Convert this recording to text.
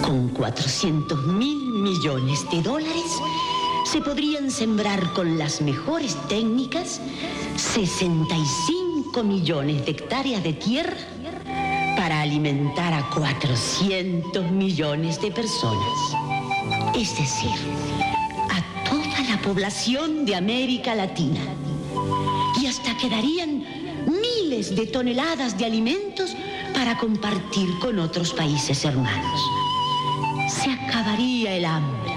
Con 400.000 millones de dólares se podrían sembrar con las mejores técnicas 65 millones de hectáreas de tierra para alimentar a 400 millones de personas. Es decir, a toda la población de América Latina. Y hasta quedarían miles de toneladas de alimentos para compartir con otros países hermanos. Se acabaría el hambre